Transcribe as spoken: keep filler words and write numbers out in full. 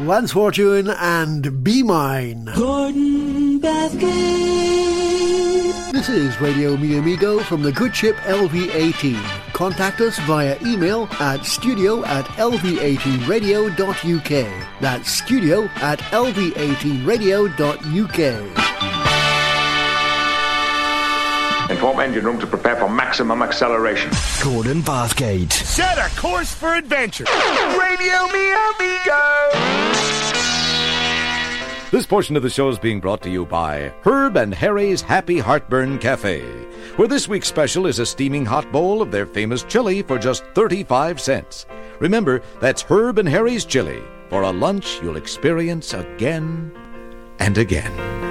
Lance Fortune and Be Mine. Gordon Bathgate. This is Radio Mi Amigo from the good ship L V eighteen. Contact us via email at studio at l v eighteen radio dot u k. That's studio at l v eighteen radio dot u k. Inform engine room to prepare for maximum acceleration. Gordon Bathgate. Set a course for adventure. Radio Mi Amigo. This portion of the show is being brought to you by Herb and Harry's Happy Heartburn Cafe, where this week's special is a steaming hot bowl of their famous chili for just thirty-five cents. Remember, that's Herb and Harry's Chili, for a lunch you'll experience again and again.